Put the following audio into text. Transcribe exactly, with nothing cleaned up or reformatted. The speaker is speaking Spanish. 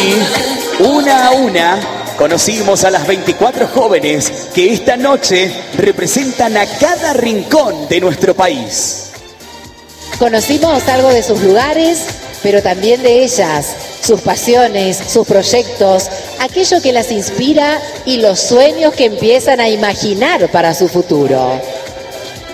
Y una a una conocimos a las veinticuatro jóvenes que esta noche representan a cada rincón de nuestro país. Conocimos algo de sus lugares, pero también de ellas, sus pasiones, sus proyectos, aquello que las inspira y los sueños que empiezan a imaginar para su futuro.